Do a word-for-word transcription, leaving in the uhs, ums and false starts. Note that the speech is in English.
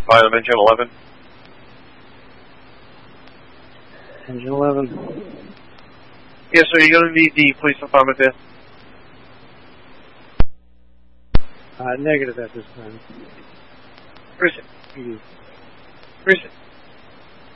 Five, engine eleven. Engine eleven. Yes, sir, you're going to need the police department there. Uh, negative at this time. Precinct. Mm-hmm. Precinct.